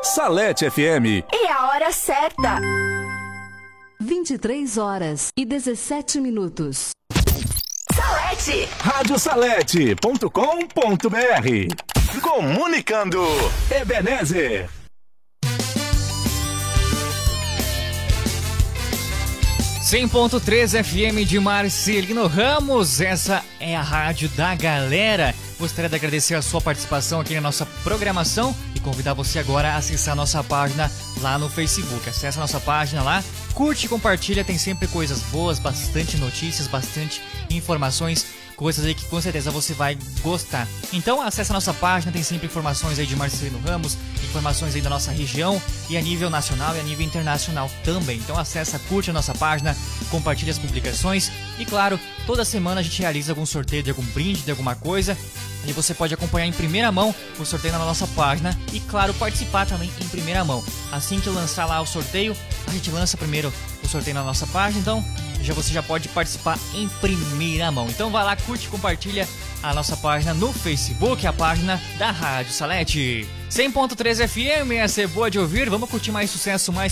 Salete FM. E a hora certa. 23h17. Salete. Radiosalete.com.br. Comunicando. Ebenezer. .3 FM de Marcelino Ramos, essa é a rádio da galera. Gostaria de agradecer a sua participação aqui na nossa programação e convidar você agora a acessar a nossa página lá no Facebook. Acesse a nossa página lá, curte e compartilha, tem sempre coisas boas, bastante notícias, bastante informações, coisas aí que com certeza você vai gostar. Então acesse a nossa página, tem sempre informações aí de Marcelino Ramos, informações aí da nossa região e a nível nacional e a nível internacional também. Então acessa, curte a nossa página, compartilha as publicações e claro, toda semana a gente realiza algum sorteio de algum brinde, de alguma coisa. E você pode acompanhar em primeira mão o sorteio na nossa página e, claro, participar também em primeira mão. Assim que lançar lá o sorteio, a gente lança primeiro o sorteio na nossa página, então você já pode participar em primeira mão. Então vai lá, curte e compartilha a nossa página no Facebook, a página da Rádio Salete. 100.3 FM, essa é boa de ouvir, vamos curtir mais sucesso, mais